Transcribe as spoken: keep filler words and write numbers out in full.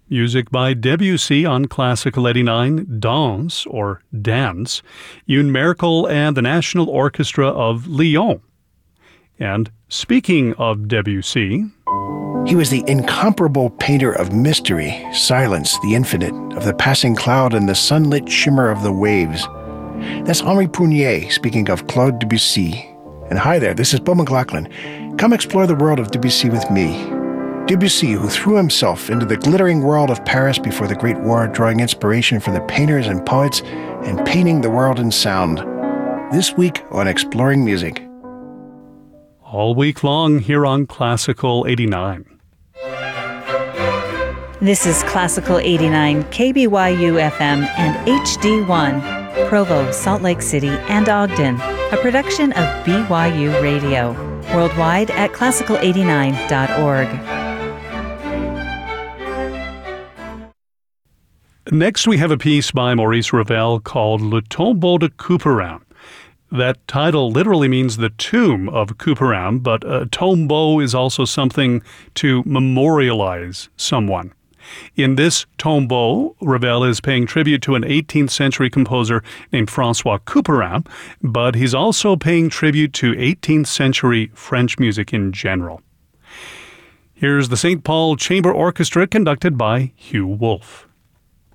Music by Debussy on Classical eighty-nine, Danse, or Dance, Youn Merkel and the National Orchestra of Lyon. And speaking of Debussy, he was the incomparable painter of mystery, silence, the infinite, of the passing cloud and the sunlit shimmer of the waves. That's Henri Prunier speaking of Claude Debussy. And hi there, this is Beau McLaughlin. Come explore the world of Debussy with me. Debussy, who threw himself into the glittering world of Paris before the Great War, drawing inspiration from the painters and poets and painting the world in sound. This week on Exploring Music. All week long here on Classical eighty-nine. This is Classical eighty-nine, K B Y U F M and H D one, Provo, Salt Lake City, and Ogden, a production of B Y U Radio, worldwide at classical eighty-nine dot org. Next, we have a piece by Maurice Ravel called Le Tombeau de Couperin. That title literally means the tomb of Couperin, but a tombeau is also something to memorialize someone. In this tombeau, Ravel is paying tribute to an eighteenth century composer named François Couperin, but he's also paying tribute to eighteenth century French music in general. Here's the Saint Paul Chamber Orchestra conducted by Hugh Wolf.